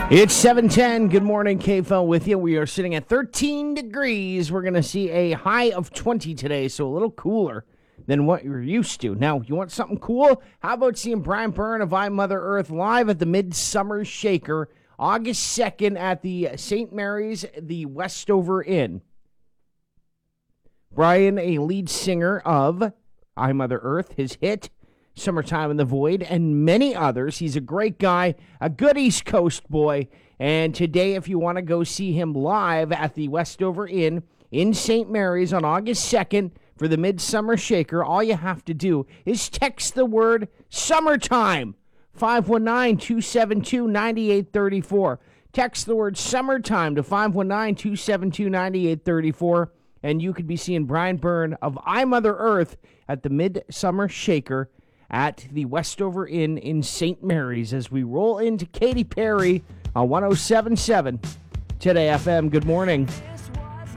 It's 7:10. Good morning, KFL with you. We are sitting at 13 degrees. We're going to see a high of 20 today, so a little cooler than what you're used to. Now, you want something cool? How about seeing Brian Byrne of I, Mother Earth live at the Midsummer Shaker, August 2nd at the St. Mary's, the Westover Inn. Brian, a lead singer of I, Mother Earth, his hit, Summertime in the Void, and many others. He's a great guy, a good East Coast boy. And today, if you want to go see him live at the Westover Inn in St. Mary's on August 2nd for the Midsummer Shaker, all you have to do is text the word summertime, 519-272-9834. Text the word summertime to 519-272-9834, and you could be seeing Brian Byrne of I, Mother Earth at the Midsummer Shaker at the Westover Inn in St. Mary's as we roll into Katy Perry on 107.7 Today FM. Good morning.